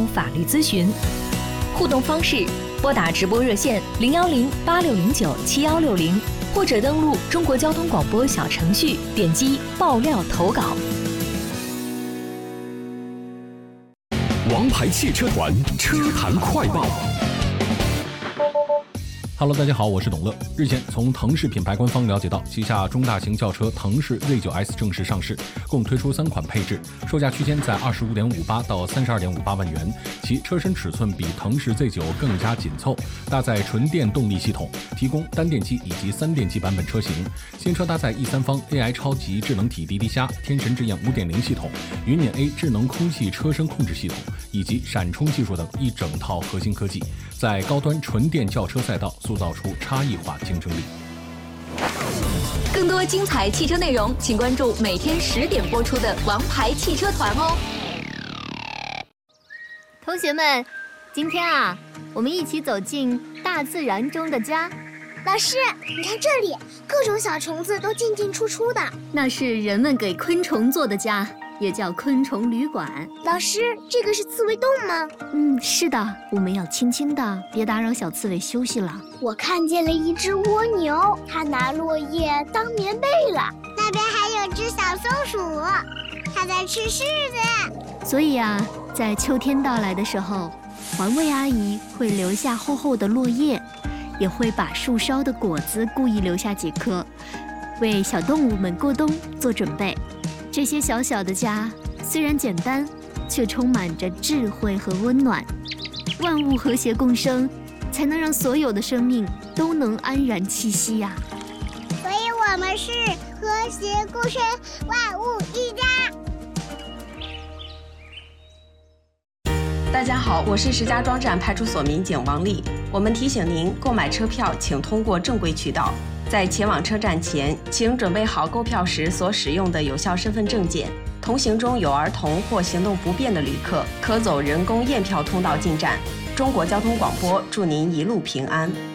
供法律咨询。互动方式：拨打直播热线010-8609-7160，或者登录中国交通广播小程序，点击爆料投稿。 王牌汽车团车坛快报。Hello， 大家好，我是董乐。日前，从腾势品牌官方了解到，旗下中大型轿车腾势 Z9S 正式上市，共推出3款配置，售价区间在25.58到32.58万元。其车身尺寸比腾势 Z9 更加紧凑，搭载纯电动力系统，提供单电机以及3电机版本车型。新车搭载E3方 AI 超级智能体滴滴虾、天神之眼 5.0 系统、云辇 A 智能空气车身控制系统以及闪充技术等一整套核心科技，在高端纯电轿车赛道塑造出差异化竞争力。 更多精彩汽车内容，请关注每天10点播出的《王牌汽车团》哦。 同学们，今天我们一起走进大自然中的家。 老师，你看这里，各种小虫子都进进出出的。 那是人们给昆虫做的家，也叫昆虫旅馆。 老师，这个是刺猬洞吗？ 是的，我们要轻轻的，别打扰小刺猬休息了。 我看见了一只蜗牛，它拿落叶当棉被了。那边还有只小松鼠，它在吃柿子。 所以在秋天到来的时候，环卫阿姨会留下厚厚的落叶，也会把树梢的果子故意留下几颗，为小动物们过冬做准备。这些小小的家虽然简单，却充满着智慧和温暖。万物和谐共生，才能让所有的生命都能安然栖息呀。 所以我们是和谐共生，万物一家。 大家好，我是石家庄站派出所民警王丽。我们提醒您，购买车票请通过正规渠道。在前往车站前，请准备好购票时所使用的有效身份证件。同行中有儿童或行动不便的旅客，可走人工验票通道进站。中国交通广播祝您一路平安。